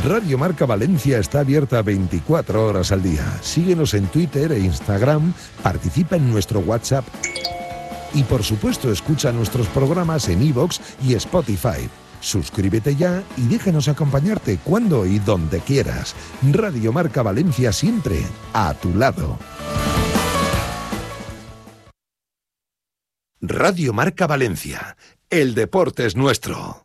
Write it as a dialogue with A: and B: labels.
A: Radio Marca Valencia está abierta 24 horas al día. Síguenos en Twitter e Instagram, participa en nuestro WhatsApp y por supuesto escucha nuestros programas en iVoox y Spotify. Suscríbete ya y déjanos acompañarte cuando y donde quieras. Radio Marca Valencia, siempre a tu lado. Radio Marca Valencia. El deporte es nuestro.